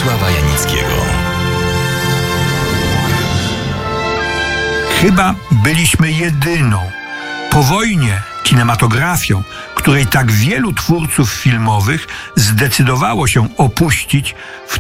Stanisława Janickiego. Chyba byliśmy jedyną po wojnie kinematografią, której tak wielu twórców filmowych zdecydowało się opuścić w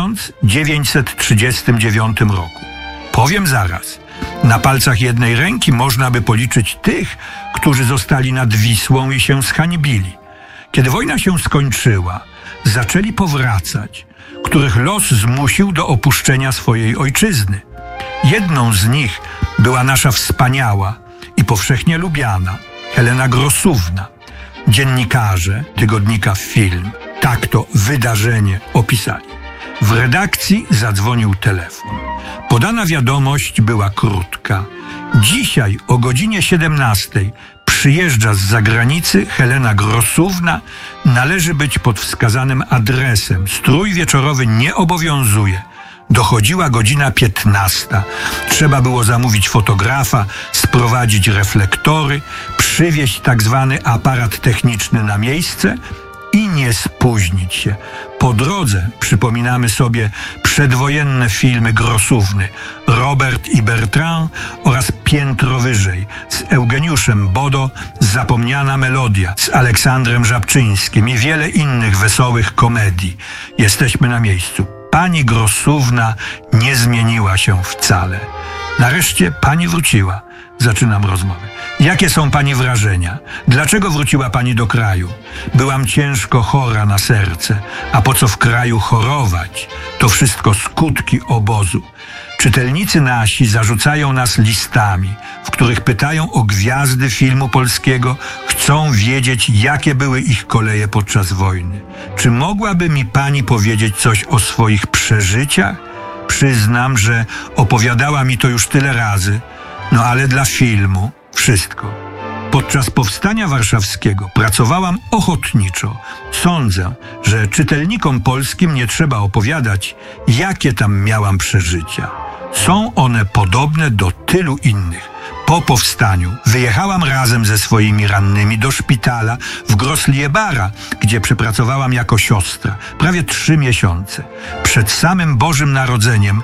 1939 roku. Powiem zaraz, na palcach jednej ręki można by policzyć tych, którzy zostali nad Wisłą i się zhańbili. Kiedy wojna się skończyła, zaczęli powracać, których los zmusił do opuszczenia swojej ojczyzny. Jedną z nich była nasza wspaniała i powszechnie lubiana Helena Grossówna. Dziennikarze tygodnika Film tak to wydarzenie opisali. W redakcji zadzwonił telefon. Podana wiadomość była krótka. Dzisiaj o godzinie 17 przyjeżdża z zagranicy Helena Grossówna. Należy być pod wskazanym adresem. Strój wieczorowy nie obowiązuje. Dochodziła godzina 15. Trzeba było zamówić fotografa, sprowadzić reflektory, przywieźć tak zwany aparat techniczny na miejsce i nie spóźnić się. Po drodze przypominamy sobie przedwojenne filmy Grossówny Robert i Bertrand oraz Piętro wyżej z Eugeniuszem Bodo, Zapomniana melodia z Aleksandrem Żabczyńskim i wiele innych wesołych komedii. Jesteśmy na miejscu. Pani Grossówna nie zmieniła się wcale. Nareszcie pani wróciła. Zaczynam rozmowę. Jakie są pani wrażenia? Dlaczego wróciła pani do kraju? Byłam ciężko chora na serce. A po co w kraju chorować? To wszystko skutki obozu. Czytelnicy nasi zarzucają nas listami, w których pytają o gwiazdy filmu polskiego, chcą wiedzieć, jakie były ich koleje podczas wojny. Czy mogłaby mi pani powiedzieć coś o swoich przeżyciach? Przyznam, że opowiadała mi to już tyle razy, no ale dla filmu wszystko. Podczas Powstania Warszawskiego pracowałam ochotniczo. Sądzę, że czytelnikom polskim nie trzeba opowiadać, jakie tam miałam przeżycia. Są one podobne do tylu innych. Po powstaniu wyjechałam razem ze swoimi rannymi do szpitala w Grossliebara, gdzie przepracowałam jako siostra prawie 3 miesiące. Przed samym Bożym Narodzeniem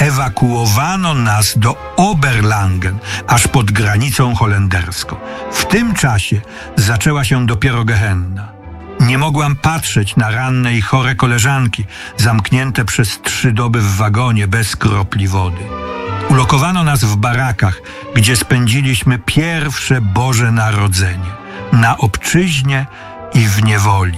ewakuowano nas do Oberlangen, aż pod granicą holenderską. W tym czasie zaczęła się dopiero gehenna. Nie mogłam patrzeć na ranne i chore koleżanki, zamknięte przez 3 doby w wagonie bez kropli wody. Ulokowano nas w barakach, gdzie spędziliśmy pierwsze Boże Narodzenie. Na obczyźnie i w niewoli.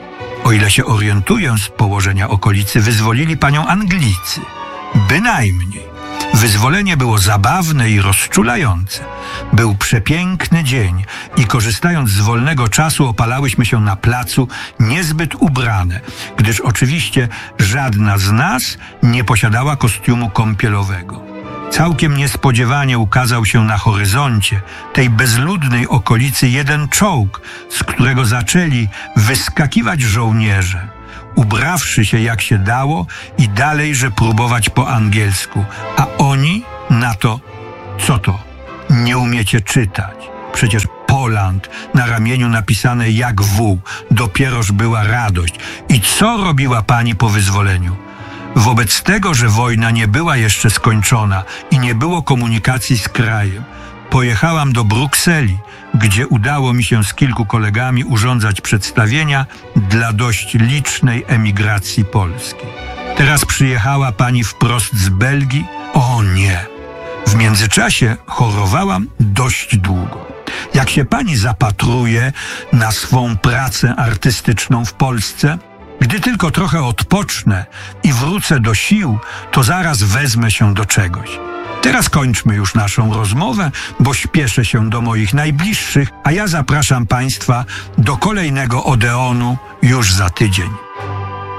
O ile się orientuję z położenia okolicy, wyzwolili panią Anglicy. Bynajmniej. Wyzwolenie było zabawne i rozczulające. Był przepiękny dzień i korzystając z wolnego czasu opalałyśmy się na placu niezbyt ubrane, gdyż oczywiście żadna z nas nie posiadała kostiumu kąpielowego. Całkiem niespodziewanie ukazał się na horyzoncie tej bezludnej okolicy jeden czołg, z którego zaczęli wyskakiwać żołnierze. Ubrawszy się jak się dało i dalejże próbować po angielsku. A oni na to, co to? Nie umiecie czytać. Przecież Poland na ramieniu napisane jak wół. Dopieroż była radość. I co robiła pani po wyzwoleniu? Wobec tego, że wojna nie była jeszcze skończona i nie było komunikacji z krajem, pojechałam do Brukseli, gdzie udało mi się z kilku kolegami urządzać przedstawienia dla dość licznej emigracji polskiej. Teraz przyjechała pani wprost z Belgii? O nie! W międzyczasie chorowałam dość długo. Jak się pani zapatruje na swą pracę artystyczną w Polsce? Gdy tylko trochę odpocznę i wrócę do sił, to zaraz wezmę się do czegoś. Teraz kończmy już naszą rozmowę, bo śpieszę się do moich najbliższych, a ja zapraszam państwa do kolejnego Odeonu już za tydzień.